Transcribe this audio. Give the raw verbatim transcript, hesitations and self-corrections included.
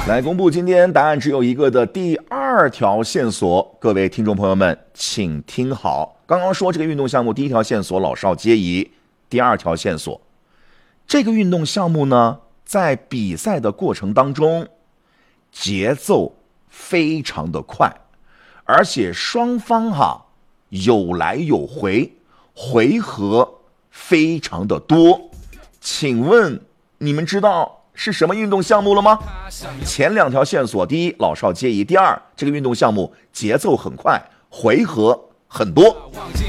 来公布今天答案只有一个的第二条线索，各位听众朋友们请听好。刚刚说这个运动项目第一条线索老少皆宜，第二条线索，这个运动项目呢，在比赛的过程当中节奏非常的快，而且双方哈有来有回，回合非常的多。请问你们知道是什么运动项目了吗？前两条线索，第一老少皆宜，第二这个运动项目节奏很快，回合很多。